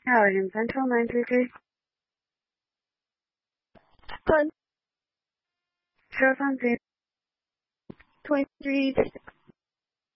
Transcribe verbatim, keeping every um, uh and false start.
Halligan Central, nine three three. One. Sheriff on scene. twenty-three